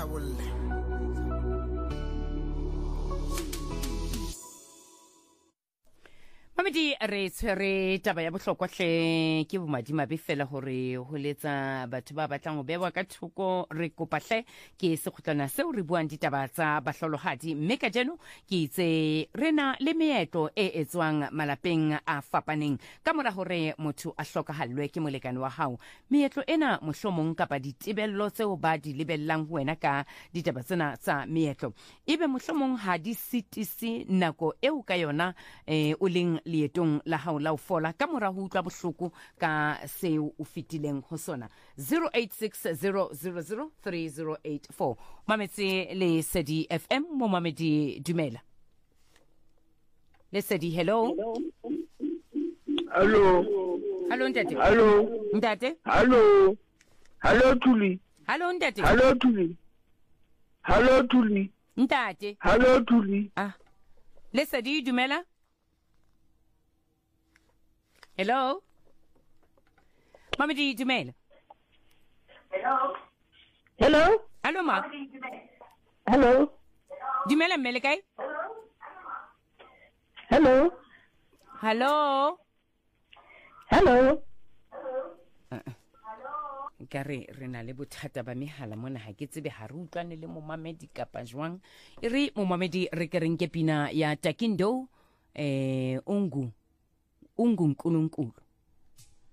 thabolle. Mamedi re tshwere taba ya bohlokwa hle ke bomadimabe fela hore ho letsa batho ba batlang ho bewa ka thoko re kopa hle ke sekhutlana seo re buang ditaba tsa bahlolohadi mme ka jeno ke itse rena le meetlo e etswang malapeng a fapaneng ka mora hore motho a hlokahallwe ke molekane wa hao. Meetlo ena mohlomong kapa ditebello tseo ba di lebellang ho wena ka ditaba tsena tsa meetlo ebe mohlomong ha di sitisi nako eo ka yona o leng lietong la hao la ho fola ka mora ho utlwa bohloko ka seo o fitileng ho sona. 0860003084 mametse le Sedi FM mo Mamedi dumela. Le Sedi hello. Hello. Hello ntate. Hello. Ntate. Hello. Hello Tuli. Hello ntate. Hello Tuli. Hello Tuli. Ntate. Hello Tuli. Ah. Le Sedi dumela. Hello. Mamedi dumela. Hello. Hello. Hello ma. Hello. Dumela mmele kae? Hello. Hello. Hello. Kare re na le bothata ba mehala mona ha ke tsebe ha re utlwane le momamedi kapa jwang e re momamedi re ke reng ke pina ya Takindo ungu nkulunkulu